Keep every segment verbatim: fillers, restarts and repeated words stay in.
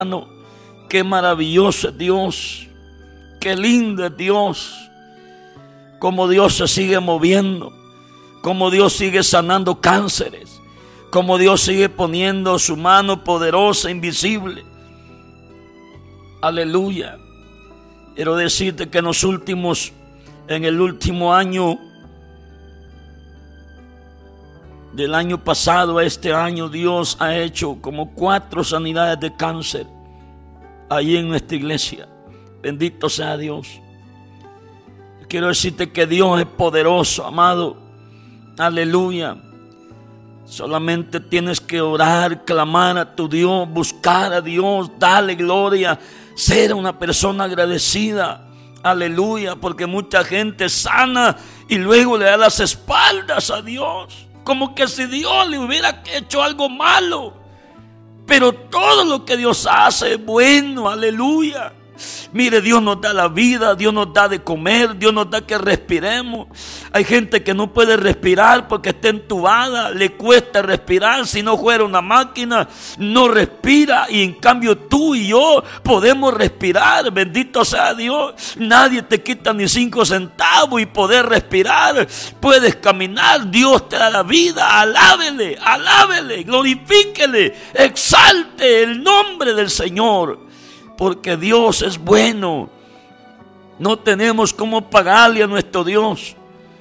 hermano, qué maravilloso es Dios, qué lindo es Dios, cómo Dios se sigue moviendo, cómo Dios sigue sanando cánceres, cómo Dios sigue poniendo su mano poderosa, invisible. Aleluya. Quiero decirte que en los últimos, en el último año, del año pasado a este año, Dios ha hecho como cuatro sanidades de cáncer ahí en nuestra iglesia. Bendito sea Dios. Quiero decirte que Dios es poderoso, amado. Aleluya. Solamente tienes que orar, clamar a tu Dios, buscar a Dios, darle gloria, ser una persona agradecida. Aleluya, porque mucha gente sana y luego le da las espaldas a Dios, como que si Dios le hubiera hecho algo malo. Pero todo lo que Dios hace es bueno, aleluya. Mire, Dios nos da la vida, Dios nos da de comer, Dios nos da que respiremos. Hay gente que no puede respirar porque está entubada, le cuesta respirar. Si no fuera una máquina, no respira. Y en cambio tú y yo podemos respirar, bendito sea Dios. Nadie te quita ni cinco centavos y poder respirar. Puedes caminar, Dios te da la vida. Alábele, alábele, glorifíquele, exalte el nombre del Señor. Porque Dios es bueno. No tenemos cómo pagarle a nuestro Dios.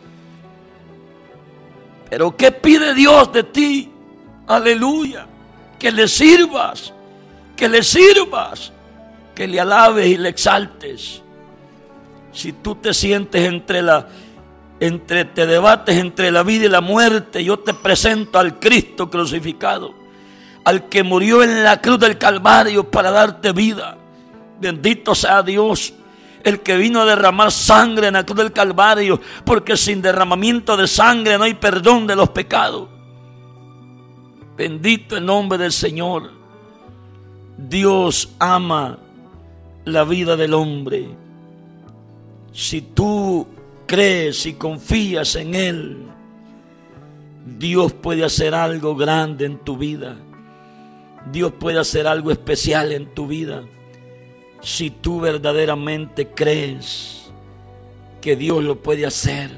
Pero ¿qué pide Dios de ti? Aleluya. Que le sirvas. Que le sirvas. Que le alabes y le exaltes. Si tú te sientes entre la, entre, te debates entre la vida y la muerte, yo te presento al Cristo crucificado, al que murió en la cruz del Calvario para darte vida. Bendito sea Dios, el que vino a derramar sangre en la cruz del Calvario, porque sin derramamiento de sangre no hay perdón de los pecados. Bendito el nombre del Señor. Dios ama la vida del hombre. Si tú crees y confías en Él, Dios puede hacer algo grande en tu vida. Dios puede hacer algo especial en tu vida. Si tú verdaderamente crees que Dios lo puede hacer,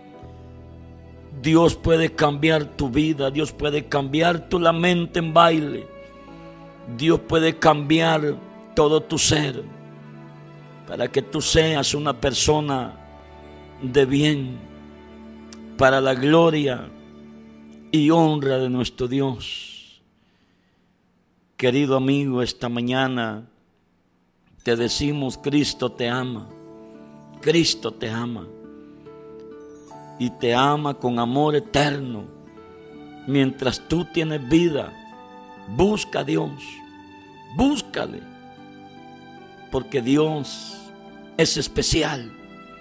Dios puede cambiar tu vida, Dios puede cambiar tu lamento en baile, Dios puede cambiar todo tu ser para que tú seas una persona de bien, para la gloria y honra de nuestro Dios. Querido amigo, esta mañana te decimos: Cristo te ama, Cristo te ama y te ama con amor eterno. Mientras tú tienes vida, busca a Dios, búscale, porque Dios es especial.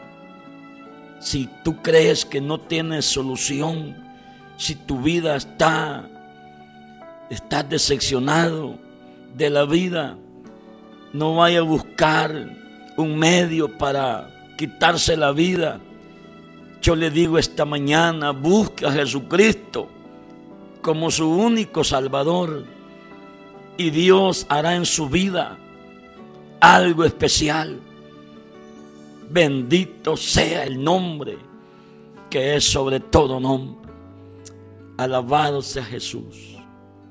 Si tú crees que no tienes solución, si tu vida está, estás decepcionado de la vida, no vaya a buscar un medio para quitarse la vida. Yo le digo esta mañana: busque a Jesucristo como su único Salvador, y Dios hará en su vida algo especial. Bendito sea el nombre que es sobre todo nombre. Alabado sea Jesús.